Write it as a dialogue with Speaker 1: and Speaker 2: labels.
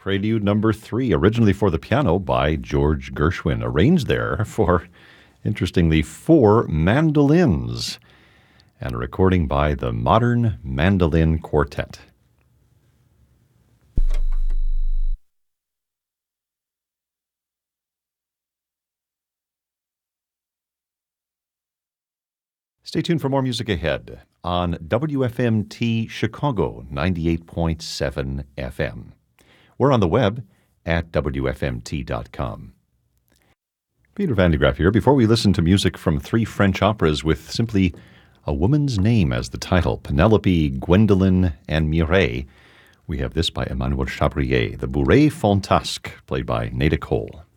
Speaker 1: Prelude number 3, originally for the piano by George Gershwin, arranged there for, interestingly, 4 mandolins, and a recording by the Modern Mandolin Quartet. Stay tuned for more music ahead on WFMT Chicago 98.7 FM. We're on the web at WFMT.com. Peter Van de Graaff here. Before we listen to music from 3 French operas with simply a woman's name as the title, Penelope, Gwendolen, and Mireille, we have this by Emmanuel Chabrier, the Bourrée Fantasque, played by Nada Cole.